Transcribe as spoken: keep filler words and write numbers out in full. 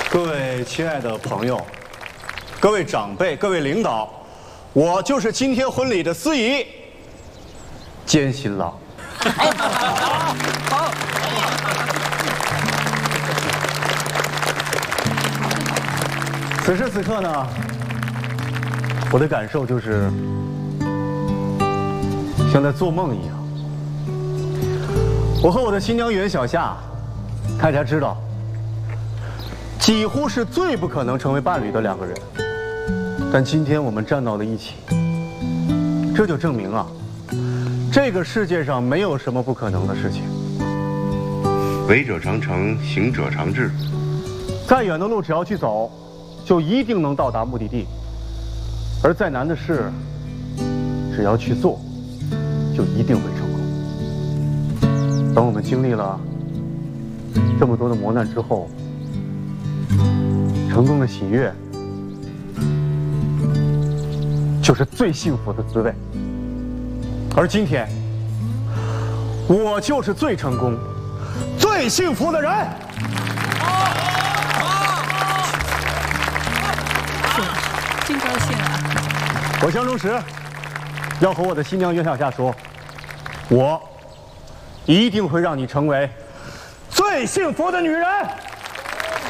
各位亲爱的朋友，各位长辈，各位领导，我就是今天婚礼的司仪，兼新郎。好，好。此时此刻呢，我的感受就是像在做梦一样。我和我的新娘袁小夏，大家知道，几乎是最不可能成为伴侣的两个人，但今天我们站到了一起，这就证明啊，这个世界上没有什么不可能的事情。 为者常成，行者常至。 再远的路只要去走，就一定能到达目的地；而再难的事，只要去做，就一定会成功。当我们经历了这么多的磨难之后，成功的喜悦，就是最幸福的滋味。而今天，我就是最成功、最幸福的人。 真高兴啊！ 我江中石要和我的新娘袁小夏说，我一定会让你成为最幸福的女人。